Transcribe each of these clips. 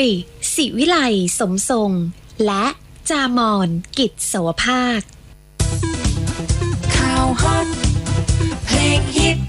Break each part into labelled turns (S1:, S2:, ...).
S1: ยศิวิไลสมทรงและจามอนกิจสวภาค
S2: ข่าวฮอตเพลงฮิต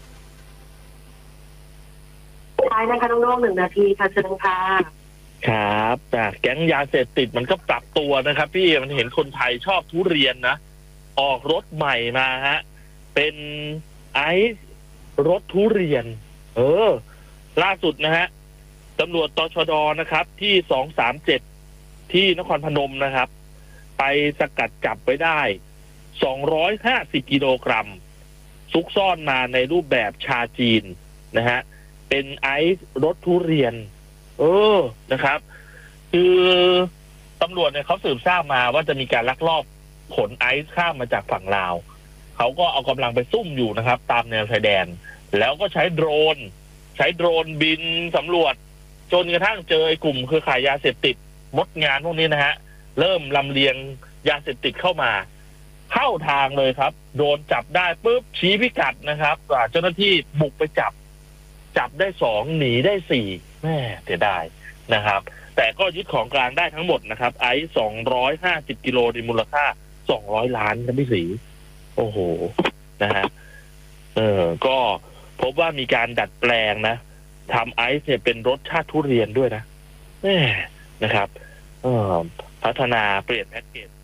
S3: ท้ายนะคะน้องๆ1 นาทีค่ะเชิญค่ะ
S4: ครับแต่แก๊งยาเสพติดมันก็ปรับตัวนะครับพี่มันเห็นคนไทยชอบทุเรียนนะออกรถใหม่มาฮะเป็นไอซ์รถทุเรียนล่าสุดนะฮะตำรวจตชด.นะครับที่237ที่นครพนมนะครับไปสกัดจับไว้ได้250กิโลกรัมซุกซ่อนมาในรูปแบบชาจีนนะฮะเป็นไอซ์รสทุเรียนนะครับคือตำรวจเนี่ยเขาสืบทราบมาว่าจะมีการลักลอบขนไอซ์ข้ามมาจากฝั่งลาวเขาก็เอากำลังไปซุ่มอยู่นะครับตามแนวชายแดนแล้วก็ใช้โดรนบินสำรวจจนกระทั่งเจอไอ้กลุ่มเครือข่ายยาเสพติดมดงานพวกนี้นะฮะเริ่มลำเลียงยาเสพติดเข้ามาเข้าทางเลยครับโดนจับได้ปุ๊บชี้พิกัดนะครับเจ้าหน้าที่บุกไปจับได้2หนีได้4แม่เสียดายนะครับแต่ก็ยึดของกลางได้ทั้งหมดนะครับไอซ์250กิโลในมูลค่า200 ล้านครับพี่ศรีโอ้โหนะฮะก็พบว่ามีการดัดแปลงนะทำไอซ์เนี่ยเป็นรสชาติทุเรียนด้วยนะนะครับพัฒนาเปลี่ยนแพ็กเกจ